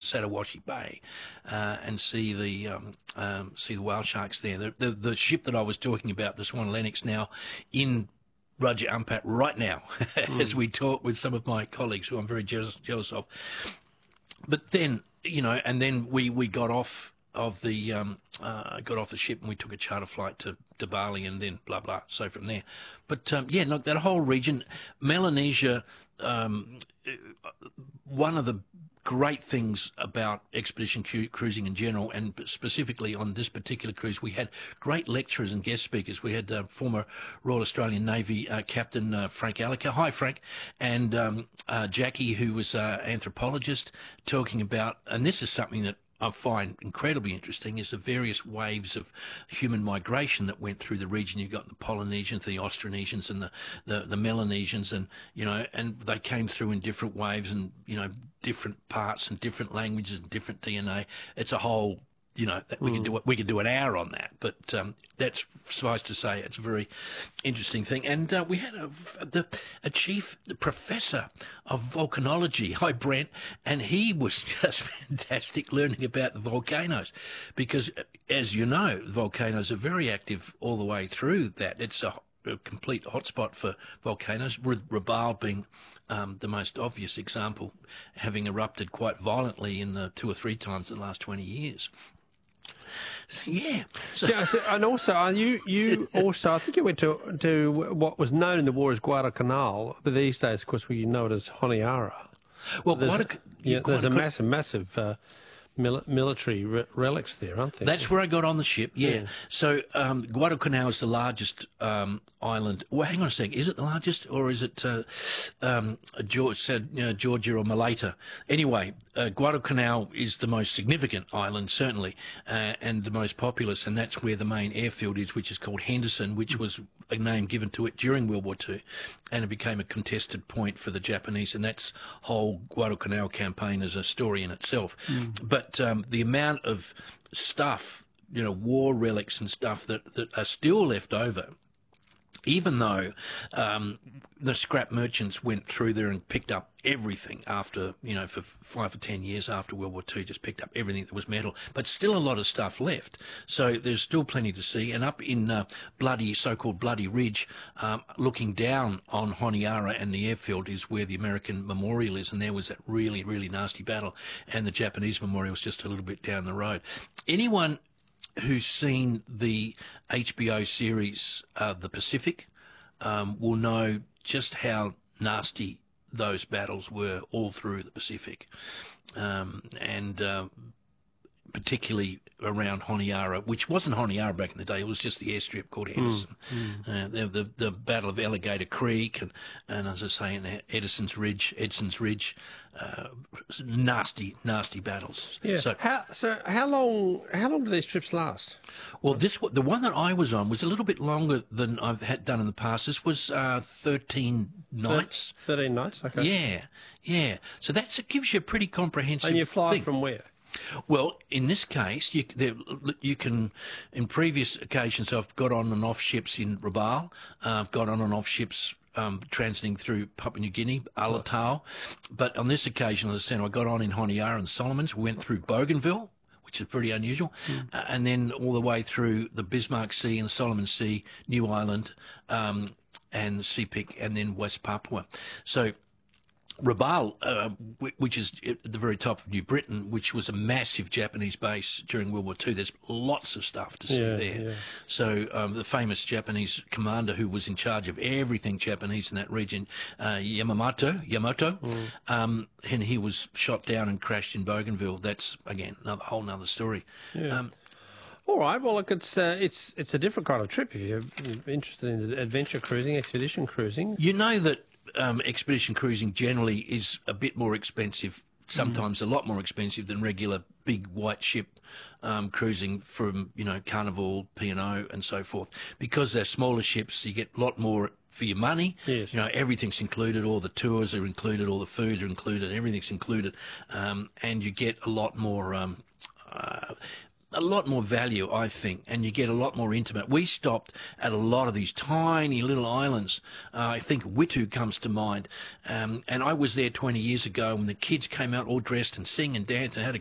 Satawashi Bay, and see the whale sharks there. The ship that I was talking about, the Swan Lennox, now in Raja Ampat right now, as we talk with some of my colleagues who I'm very jealous of. But then, and then we got off of the ship and we took a charter flight to Bali, and then blah blah. So from there, but look, that whole region, Melanesia. One of the great things about expedition cruising in general, and specifically on this particular cruise, we had great lecturers and guest speakers. We had former Royal Australian Navy Captain Frank Alliker. Hi, Frank. And Jackie, who was an anthropologist, talking about, and this is something that I find incredibly interesting, is the various waves of human migration that went through the region. You've got the Polynesians, the Austronesians, and the Melanesians, and and they came through in different waves, and different parts and different languages and different DNA. It's a whole that we could do an hour on that, but that's suffice to say, it's a very interesting thing. And we had a chief professor of volcanology, hi Brent, and he was just fantastic learning about the volcanoes, because as you know, volcanoes are very active all the way through that. It's a complete hotspot for volcanoes, with Rabaul being the most obvious example, having erupted quite violently in 2 or 3 times in the last 20 years. Yeah. And also, you also, I think you went to what was known in the war as Guadalcanal, but these days, of course, we know it as Honiara. Well, there's a massive military relics there, aren't there? That's where I got on the ship, yeah. So Guadalcanal is the largest island. Well, hang on a sec. Is it the largest, or is it Georgia or Malta? Anyway, Guadalcanal is the most significant island, certainly, and the most populous, and that's where the main airfield is, which is called Henderson, which was a name given to it during World War II, and it became a contested point for the Japanese, and that's whole Guadalcanal campaign is a story in itself. But the amount of stuff, war relics and stuff that are still left over, even though the scrap merchants went through there and picked up everything after, for 5 or 10 years after World War II, just picked up everything that was metal, but still a lot of stuff left. So there's still plenty to see. And up in so-called Bloody Ridge, looking down on Honiara and the airfield is where the American memorial is, and there was that really, really nasty battle, and the Japanese memorial was just a little bit down the road. Anyone who's seen the HBO series The Pacific will know just how nasty those battles were all through the Pacific, and particularly around Honiara, which wasn't Honiara back in the day. It was just the airstrip called Henderson. The Battle of Alligator Creek, and as I say, in Edson's Ridge, nasty battles. Yeah. So how long do these trips last? Well, the one that I was on was a little bit longer than I've had done in the past. This was 13 nights. 13 nights. Okay. Yeah. So it gives you a pretty comprehensive. And you fly thing. From where? Well, in this case, you can. In previous occasions, I've got on and off ships in Rabaul. I've got on and off ships transiting through Papua New Guinea, Alatau. But on this occasion, as I said, I got on in Honiara and Solomons. We went through Bougainville, which is pretty unusual, and then all the way through the Bismarck Sea and the Solomon Sea, New Ireland, and the Sepik, and then West Papua. So Rabaul, which is at the very top of New Britain, which was a massive Japanese base during World War II. There's lots of stuff to see there. Yeah. So the famous Japanese commander who was in charge of everything Japanese in that region, Yamamoto, and he was shot down and crashed in Bougainville. That's, again, whole nother story. Yeah. All right. Well, look, it's a different kind of trip. If you're interested in adventure cruising, expedition cruising. You know that expedition cruising generally is a bit more expensive, sometimes a lot more expensive than regular big white ship cruising from, Carnival, P&O and so forth. Because they're smaller ships, you get a lot more for your money. Yes. Everything's included, all the tours are included, all the food are included, everything's included, and you get a lot more value, I think, and you get a lot more intimate. We stopped at a lot of these tiny little islands. I think Witu comes to mind. And I was there 20 years ago when the kids came out all dressed and sing and dance and had a